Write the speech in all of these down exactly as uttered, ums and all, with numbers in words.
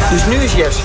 Dus nu is Jesse.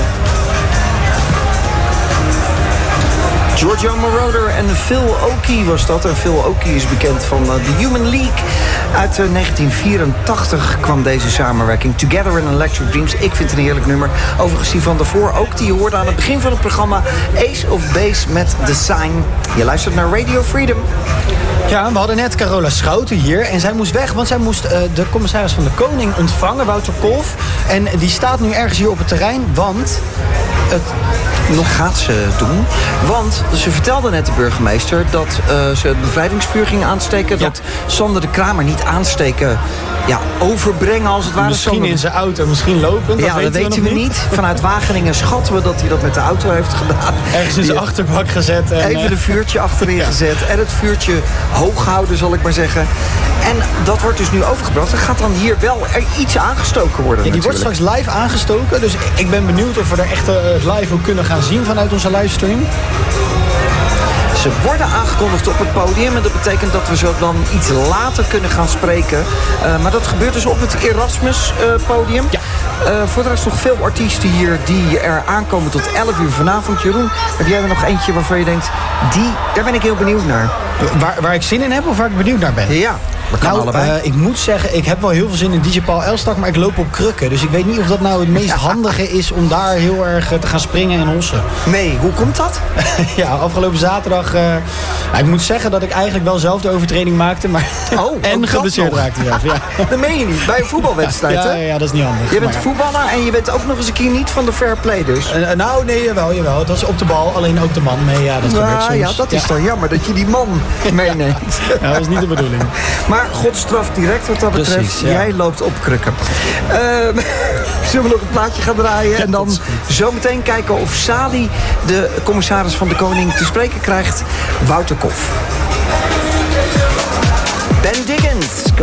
Giorgio Moroder en Phil Oakey was dat. En Phil Oakey is bekend van uh, The Human League. Uit uh, negentien vierentachtig kwam deze samenwerking. Together in Electric Dreams. Ik vind het een heerlijk nummer. Overigens die van daarvoor ook. Die je hoorde aan het begin van het programma. Ace of Base met The Sign. Je luistert naar Radio Freedom. Ja, we hadden net Carola Schouten hier. En zij moest weg, want zij moest uh, de commissaris van de Koning ontvangen, Wouter Kolff. En die staat nu ergens hier op het terrein, want... Het nog gaat ze doen. Want ze vertelde net de burgemeester dat uh, ze het bevrijdingsvuur ging aansteken. Ja. Dat Sander de Kramer niet aansteken ja, overbrengen als het ware. Misschien Sander... in zijn auto, misschien lopend. Ja, dat weten, dat weten we, we niet. niet. Vanuit Wageningen schatten we dat hij dat met de auto heeft gedaan. Ergens in zijn achterbak gezet. En, even een vuurtje achterin ja. gezet. En het vuurtje hoog houden, zal ik maar zeggen. En dat wordt dus nu overgebracht. Er gaat dan hier wel er iets aangestoken worden. Ja, die natuurlijk. wordt straks live aangestoken. Dus ik ben benieuwd of we er echt het live ook kunnen gaan zien vanuit onze livestream. Ze worden aangekondigd op het podium. En dat betekent dat we zo dan iets later kunnen gaan spreken. Uh, maar dat gebeurt dus op het Erasmus uh, podium. Ja. Uh, voor de rest nog veel artiesten hier die er aankomen tot elf uur vanavond. Jeroen, heb jij er nog eentje waarvan je denkt... die, daar ben ik heel benieuwd naar. Waar, waar ik zin in heb of waar ik benieuwd naar ben? Ja. Nou, uh, ik moet zeggen, ik heb wel heel veel zin in D J Paul Elstak, maar ik loop op krukken. Dus ik weet niet of dat nou het meest handige is om daar heel erg uh, te gaan springen en hossen. Nee, hoe komt dat? Ja, afgelopen zaterdag... Uh, nou, ik moet zeggen dat ik eigenlijk wel zelf de overtreding maakte, maar... Oh, en geblesseerd raakte. Ja. Ja. Dat meen je niet, bij een voetbalwedstrijd, ja, hè? Ja, ja, dat is niet handig. Je bent maar... voetballer en je bent ook nog eens een keer niet van de fair play dus. Uh, nou, nee, jawel, jawel. Het was op de bal, alleen ook de man mee. Ja, dat gebeurt soms. Ja, dat is ja. dan jammer dat je die man meeneemt. Ja, dat was niet de bedoeling. Maar God straft direct wat dat betreft. Precies, ja. Jij loopt op krukken. Uh, zullen we nog een plaatje gaan draaien? Ja, en dan zometeen kijken of Sali, de commissaris van de Koning, te spreken krijgt. Wouter Kolff. Ben Diggins.